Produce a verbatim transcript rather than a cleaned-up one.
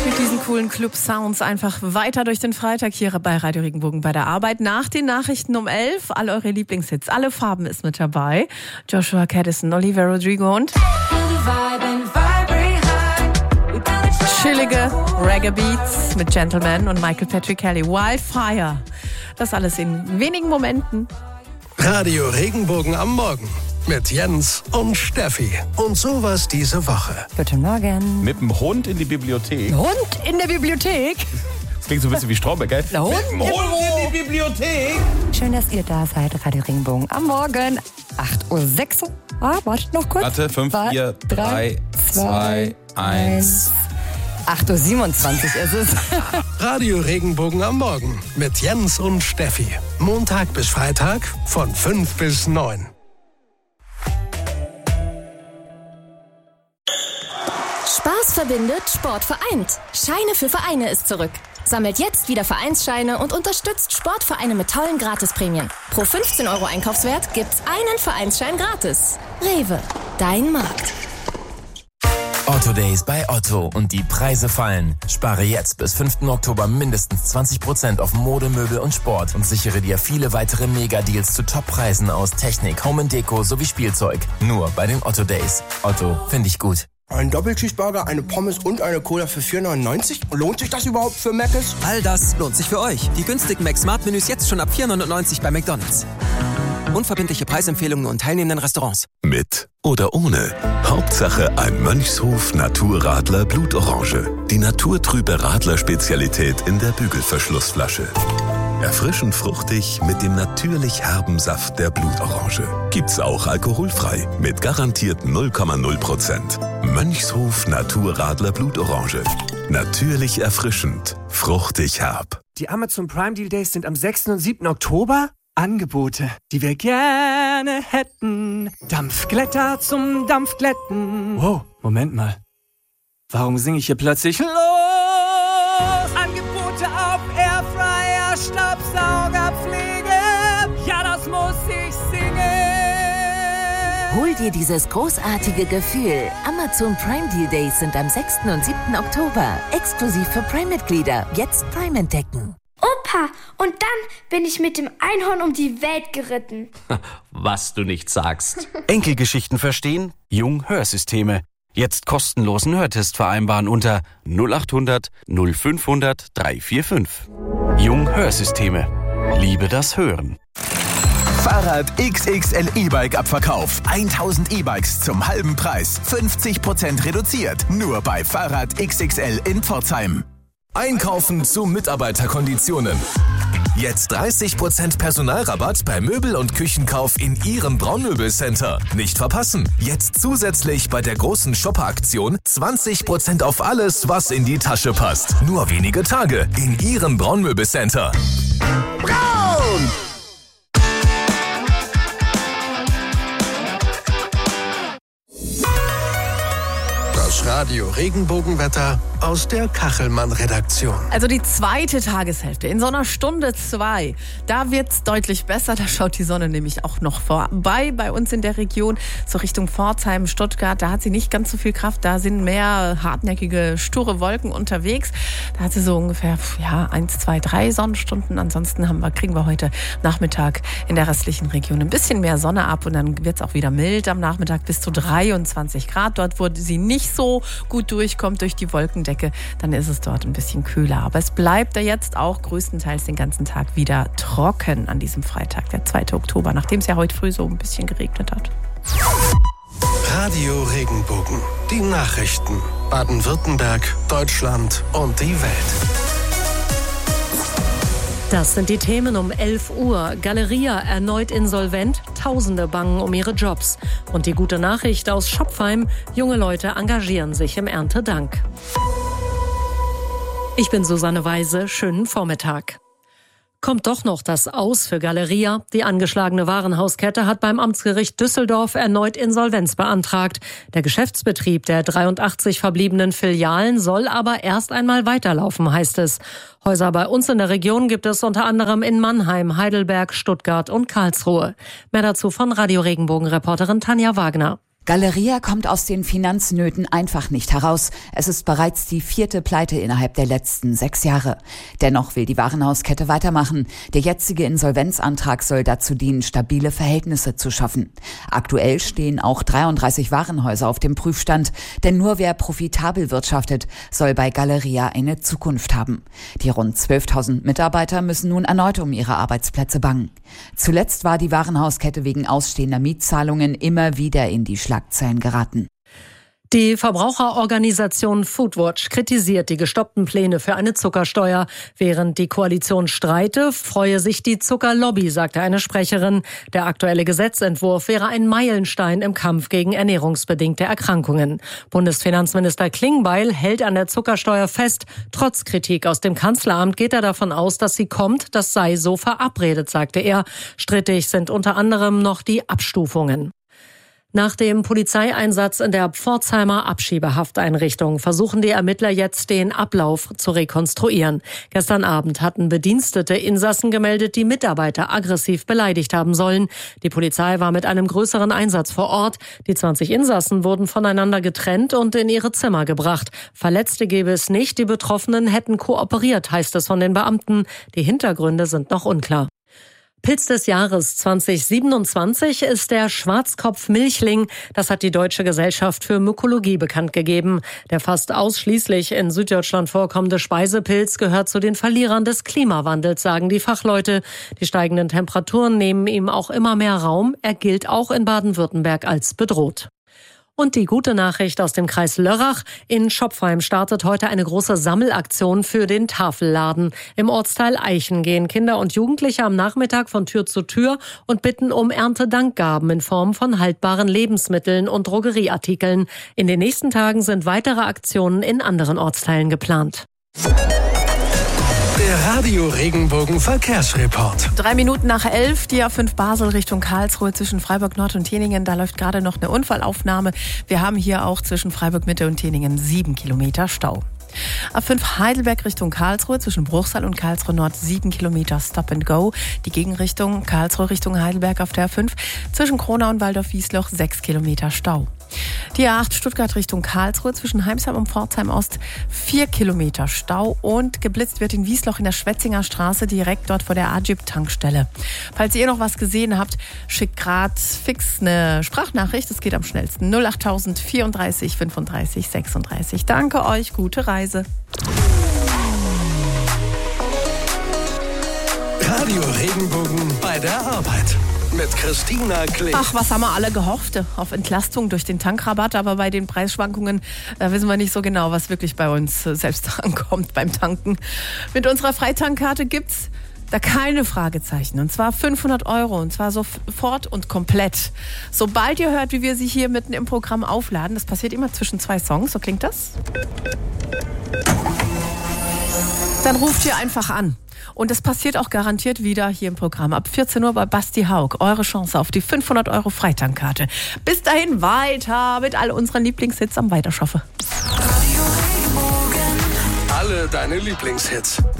Mit diesen coolen Club-Sounds einfach weiter durch den Freitag hier bei Radio Regenbogen bei der Arbeit. Nach den Nachrichten um elf, all eure Lieblingshits, alle Farben ist mit dabei. Joshua Caddison, Olivia Rodrigo und chillige Reggae-Beats mit Gentleman und Michael Patrick Kelly. Wildfire. Das alles in wenigen Momenten. Radio Regenbogen am Morgen mit Jens und Steffi. Und sowas diese Woche. Guten Morgen. Mit dem Hund in die Bibliothek. Hund in der Bibliothek? Das klingt so ein bisschen wie Stromberg, gell? Der Hund, Mit dem Hund in die Bibliothek. Schön, dass ihr da seid. Radio Regenbogen am Morgen. acht Uhr sechs. Ah, wartet noch kurz. Warte, fünf, vier, drei, zwei, eins. acht Uhr siebenundzwanzig ist es. Radio Regenbogen am Morgen mit Jens und Steffi. Montag bis Freitag von fünf bis neun. Spaß verbindet, Sport vereint. Scheine für Vereine ist zurück. Sammelt jetzt wieder Vereinsscheine und unterstützt Sportvereine mit tollen Gratisprämien. Pro fünfzehn Euro Einkaufswert gibt's einen Vereinsschein gratis. Rewe, dein Markt. Otto Days bei Otto und die Preise fallen. Spare jetzt bis fünften Oktober mindestens zwanzig Prozent auf Mode, Möbel und Sport und sichere dir viele weitere Mega-Deals zu Top-Preisen aus Technik, Home and Deko sowie Spielzeug. Nur bei den Otto Days. Otto, finde ich gut. Ein Doppelcheeseburger, eine Pommes und eine Cola für vier neunundneunzig? Lohnt sich das überhaupt für Mc's? All das lohnt sich für euch. Die günstigen Mac-Smart-Menüs jetzt schon ab vier neunundneunzig bei McDonald's. Unverbindliche Preisempfehlungen und teilnehmenden Restaurants. Mit oder ohne. Hauptsache ein Mönchshof Naturradler Blutorange. Die naturtrübe Radler-Spezialität in der Bügelverschlussflasche. Erfrischend fruchtig mit dem natürlich herben Saft der Blutorange. Gibt's auch alkoholfrei mit garantiert null Komma null Prozent. Mönchshof Naturradler Blutorange. Natürlich erfrischend, fruchtig herb. Die Amazon Prime Deal Days sind am sechsten und siebten Oktober. Angebote, die wir gerne hätten. Dampfglätter zum Dampfglätten. Wow, Moment mal. Warum singe ich hier plötzlich los? Angebote auf Airfryer, Staubsaugerpflege. Ja, das muss ich singen. Hol dir dieses großartige Gefühl. Amazon Prime Deal Days sind am sechsten und siebten Oktober. Exklusiv für Prime-Mitglieder. Jetzt Prime entdecken. Opa, und dann bin ich mit dem Einhorn um die Welt geritten. Was du nicht sagst. Enkelgeschichten verstehen? Jung Hörsysteme. Jetzt kostenlosen Hörtest vereinbaren unter null acht hundert null fünfhundert dreihundertfünfundvierzig. Jung Hörsysteme. Liebe das Hören. Fahrrad X X L E-Bike Abverkauf. tausend E-Bikes zum halben Preis. fünfzig Prozent reduziert. Nur bei Fahrrad X X L in Pforzheim. Einkaufen zu Mitarbeiterkonditionen. Jetzt dreißig Prozent Personalrabatt bei Möbel- und Küchenkauf in Ihrem Braunmöbelcenter. Nicht verpassen. Jetzt zusätzlich bei der großen Shopper-Aktion zwanzig Prozent auf alles, was in die Tasche passt. Nur wenige Tage in Ihrem Braunmöbelcenter. Braun! Das Radio Regenbogenwetter aus der Kachelmann-Redaktion. Also die zweite Tageshälfte in so einer Stunde zwei, da wird's deutlich besser. Da schaut die Sonne nämlich auch noch vorbei bei uns in der Region, so Richtung Pforzheim, Stuttgart. Da hat sie nicht ganz so viel Kraft, da sind mehr hartnäckige, sture Wolken unterwegs. Da hat sie so ungefähr ja, eins, zwei, drei Sonnenstunden. Ansonsten haben wir, kriegen wir heute Nachmittag in der restlichen Region ein bisschen mehr Sonne ab und dann wird's auch wieder mild am Nachmittag bis zu dreiundzwanzig Grad. Dort, wo sie nicht so gut durchkommt durch die Wolkendecke, dann ist es dort ein bisschen kühler. Aber es bleibt ja jetzt auch größtenteils den ganzen Tag wieder trocken an diesem Freitag, der zweite Oktober, nachdem es ja heute früh so ein bisschen geregnet hat. Radio Regenbogen. Die Nachrichten. Baden-Württemberg, Deutschland und die Welt. Das sind die Themen um elf Uhr. Galeria erneut insolvent, Tausende bangen um ihre Jobs. Und die gute Nachricht aus Schopfheim, junge Leute engagieren sich im Erntedank. Ich bin Susanne Weise, schönen Vormittag. Kommt doch noch das Aus für Galeria. Die angeschlagene Warenhauskette hat beim Amtsgericht Düsseldorf erneut Insolvenz beantragt. Der Geschäftsbetrieb der dreiundachtzig verbliebenen Filialen soll aber erst einmal weiterlaufen, heißt es. Häuser bei uns in der Region gibt es unter anderem in Mannheim, Heidelberg, Stuttgart und Karlsruhe. Mehr dazu von Radio Regenbogen-Reporterin Tanja Wagner. Galeria kommt aus den Finanznöten einfach nicht heraus. Es ist bereits die vierte Pleite innerhalb der letzten sechs Jahre. Dennoch will die Warenhauskette weitermachen. Der jetzige Insolvenzantrag soll dazu dienen, stabile Verhältnisse zu schaffen. Aktuell stehen auch dreiunddreißig Warenhäuser auf dem Prüfstand, denn nur wer profitabel wirtschaftet, soll bei Galeria eine Zukunft haben. Die rund zwölftausend Mitarbeiter müssen nun erneut um ihre Arbeitsplätze bangen. Zuletzt war die Warenhauskette wegen ausstehender Mietzahlungen immer wieder in die Schlagzeilen geraten. Die Verbraucherorganisation Foodwatch kritisiert die gestoppten Pläne für eine Zuckersteuer. Während die Koalition streite, freue sich die Zuckerlobby, sagte eine Sprecherin. Der aktuelle Gesetzentwurf wäre ein Meilenstein im Kampf gegen ernährungsbedingte Erkrankungen. Bundesfinanzminister Klingbeil hält an der Zuckersteuer fest. Trotz Kritik aus dem Kanzleramt geht er davon aus, dass sie kommt. Das sei so verabredet, sagte er. Strittig sind unter anderem noch die Abstufungen. Nach dem Polizeieinsatz in der Pforzheimer Abschiebehafteinrichtung versuchen die Ermittler jetzt, den Ablauf zu rekonstruieren. Gestern Abend hatten bedienstete Insassen gemeldet, die Mitarbeiter aggressiv beleidigt haben sollen. Die Polizei war mit einem größeren Einsatz vor Ort. Die zwanzig Insassen wurden voneinander getrennt und in ihre Zimmer gebracht. Verletzte gäbe es nicht, die Betroffenen hätten kooperiert, heißt es von den Beamten. Die Hintergründe sind noch unklar. Pilz des Jahres zwanzig siebenundzwanzig ist der Schwarzkopf-Milchling. Das hat die Deutsche Gesellschaft für Mykologie bekannt gegeben. Der fast ausschließlich in Süddeutschland vorkommende Speisepilz gehört zu den Verlierern des Klimawandels, sagen die Fachleute. Die steigenden Temperaturen nehmen ihm auch immer mehr Raum. Er gilt auch in Baden-Württemberg als bedroht. Und die gute Nachricht aus dem Kreis Lörrach. In Schopfheim startet heute eine große Sammelaktion für den Tafelladen. Im Ortsteil Eichen gehen Kinder und Jugendliche am Nachmittag von Tür zu Tür und bitten um Erntedankgaben in Form von haltbaren Lebensmitteln und Drogerieartikeln. In den nächsten Tagen sind weitere Aktionen in anderen Ortsteilen geplant. Der Radio Regenbogen Verkehrsreport. Drei Minuten nach elf, die A fünf Basel Richtung Karlsruhe zwischen Freiburg Nord und Teningen. Da läuft gerade noch eine Unfallaufnahme. Wir haben hier auch zwischen Freiburg Mitte und Teningen sieben Kilometer Stau. A fünf Heidelberg Richtung Karlsruhe zwischen Bruchsal und Karlsruhe Nord sieben Kilometer Stop and Go. Die Gegenrichtung Karlsruhe Richtung Heidelberg auf der A fünf zwischen Kronau und Waldorf-Wiesloch sechs Kilometer Stau. Die A acht Stuttgart Richtung Karlsruhe zwischen Heimsheim und Pforzheim Ost vier Kilometer Stau und geblitzt wird in Wiesloch in der Schwetzinger Straße direkt dort vor der Agip-Tankstelle. Falls ihr noch was gesehen habt, schickt grad fix eine Sprachnachricht. Das geht am schnellsten. null acht tausend vierunddreißig fünfunddreißig sechsunddreißig. Danke euch, gute Reise. Radio Regenbogen bei der Arbeit. Mit Christina Kling. Ach, was haben wir alle gehofft? Auf Entlastung durch den Tankrabatt, aber bei den Preisschwankungen äh, wissen wir nicht so genau, was wirklich bei uns äh, selbst ankommt beim Tanken. Mit unserer Freitankkarte gibt's da keine Fragezeichen. Und zwar fünfhundert Euro. Und zwar sofort und komplett. Sobald ihr hört, wie wir sie hier mitten im Programm aufladen, das passiert immer zwischen zwei Songs, so klingt das, dann ruft ihr einfach an. Und das passiert auch garantiert wieder hier im Programm. Ab vierzehn Uhr bei Basti Haug. Eure Chance auf die fünfhundert Euro Freitankkarte. Bis dahin weiter mit all unseren Lieblingshits am Weiterschaffen. Alle deine Lieblingshits.